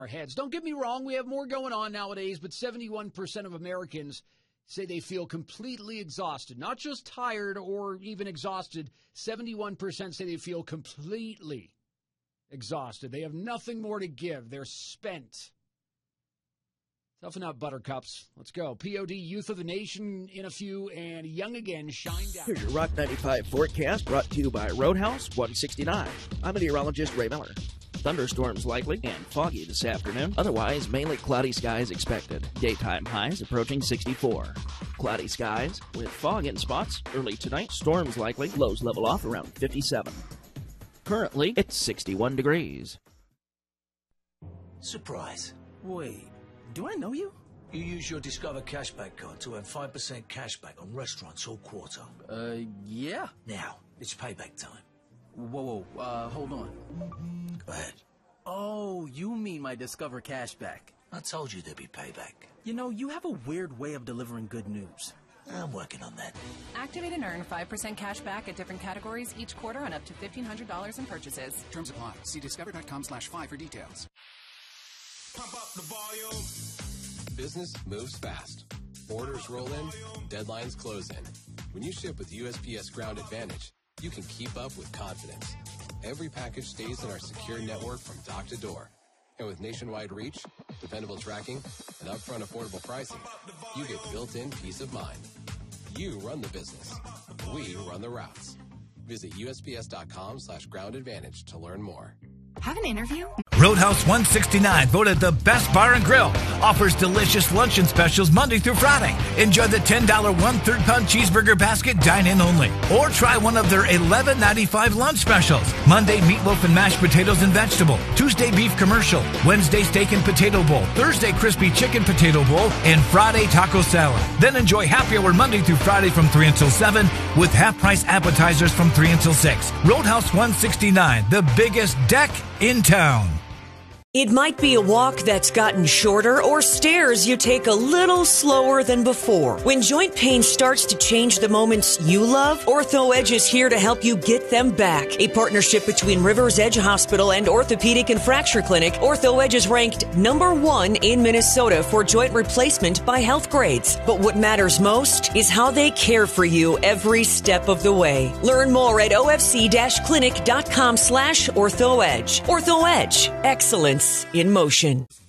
our heads. Don't get me wrong, we have more going on nowadays, but 71% of Americans say they feel completely exhausted. Not just tired or even exhausted. 71% say they feel completely exhausted. They have nothing more to give. They're spent. Toughen up, buttercups. Let's go. POD, Youth of the Nation in a few, and Young Again, Shine Down. Here's your Rock 95 forecast brought to you by Roadhouse 169. I'm meteorologist Ray Miller. Thunderstorms likely and foggy this afternoon. Otherwise, mainly cloudy skies expected. Daytime highs approaching 64. Cloudy skies with fog in spots early tonight. Storms likely. Lows level off around 57. Currently, it's 61 degrees. Surprise. Wait, do I know you? You use your Discover Cashback card to earn 5% cashback on restaurants all quarter. Yeah. Now, it's payback time. Whoa, hold on. Go ahead. Oh, you mean my Discover Cashback. I told you there'd be payback. You know, you have a weird way of delivering good news. I'm working on that. Activate and earn 5% cash back at different categories each quarter on up to $1,500 in purchases. Terms apply. See discover.com/5 for details. Pump up the volume. Business moves fast. Orders roll in, deadlines close in. When you ship with USPS Ground Advantage, you can keep up with confidence. Every package stays in our secure network from dock to door. And with nationwide reach, dependable tracking, and upfront affordable pricing, you get built-in peace of mind. You run the business. We run the routes. Visit USPS.com/Ground Advantage to learn more. Have an interview? Roadhouse 169, voted the best bar and grill, offers delicious luncheon specials Monday through Friday. Enjoy the $10 1/3 pound cheeseburger basket, dine-in only. Or try one of their $11.95 lunch specials. Monday, meatloaf and mashed potatoes and vegetable. Tuesday, beef commercial. Wednesday, steak and potato bowl. Thursday, crispy chicken potato bowl. And Friday, taco salad. Then enjoy happy hour Monday through Friday from 3 until 7 with half-price appetizers from 3 until 6. Roadhouse 169, the biggest deck in town. It might be a walk that's gotten shorter or stairs you take a little slower than before. When joint pain starts to change the moments you love, Ortho Edge is here to help you get them back. A partnership between Rivers Edge Hospital and Orthopedic and Fracture Clinic, Ortho Edge is ranked #1 in Minnesota for joint replacement by Health Grades. But what matters most is how they care for you every step of the way. Learn more at ofc-clinic.com/OrthoEdge. Ortho Edge, excellence in motion.